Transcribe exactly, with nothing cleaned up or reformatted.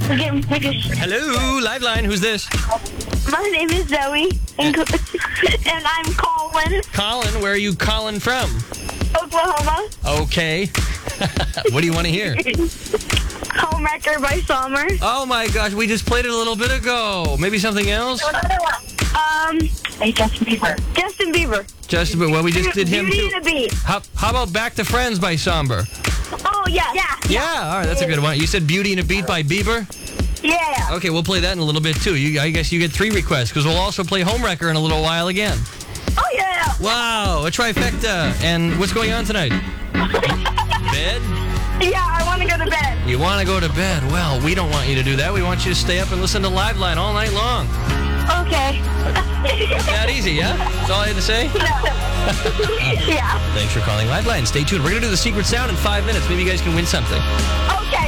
Again, because Hello, Liveline. Who's this? my name is Zoe, and, and I'm Colin, Colin. Where are you calling from? Oklahoma. Okay. What do you want to hear? Homewrecker by Summer. Oh my gosh, we just played it a little bit ago. Maybe something else? Um, hey, Justin Bieber. Justin Bieber. Justin, well, we just did him Beauty too. and the Beast. How, how about Back to Friends by Somber? Oh, yeah. Yeah. Yeah, all right, that's a good one. You said Beauty and a Beat by Bieber? Yeah. Okay, we'll play that in a little bit too. You, I guess you get three requests because we'll also play Homewrecker in a little while again. Oh, yeah. Wow, a trifecta. And what's going on tonight? Bed? Yeah, I want to go to bed. You want to go to bed? Well, we don't want you to do that. We want you to stay up and listen to Liveline all night long. Okay. That easy, yeah? That's all I had to say? Yeah. Thanks for calling Liveline. Stay tuned. We're going to do the secret sound in five minutes. Maybe you guys can win something. Okay.